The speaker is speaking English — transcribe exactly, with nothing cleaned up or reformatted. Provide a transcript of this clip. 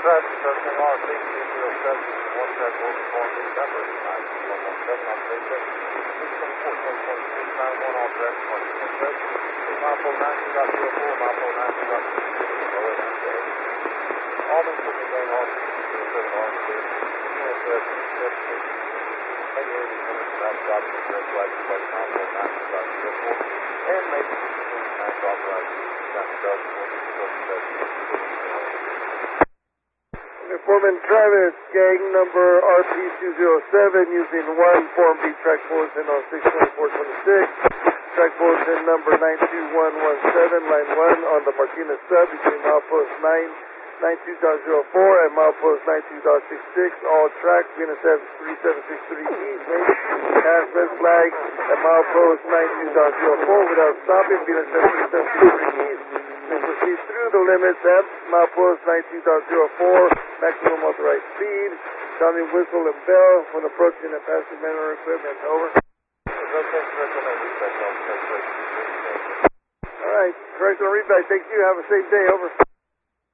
traffic circling R P two zero seven, one track over four B, number nine one one seven on station, six twenty-four, ten twenty-six, nine one all traffic, twenty twenty-six, Mapo nine two dot zero four, Mapo nine two dot zero four, lower than today. All maintaining lane R P two zero seven R P, unit seven, seven six, make eighty minutes, nine drop to red flag, flight Mapo nine two dot zero four, and make nine drop right, down to Delta one two seven six. Informant Travis, gang number R P two zero seven, using one Form B track bulletin on six twenty-four twenty-six. Track bulletin number nine two one one seven, line one on the Martinez sub between milepost nine ninety-two dot zero four and milepost ninety-two dot six six. All tracks, Venus F three seven six three east, make pass red flag at milepost ninety-two dot zero four without stopping, Venus F three seven six three east. May proceed through the limits at milepost ninety-two dot zero four, maximum authorized speed, sounding whistle and bell when approaching and passing men or equipment. Over. All right, correct on readback. Thank you. Have a safe day. Over.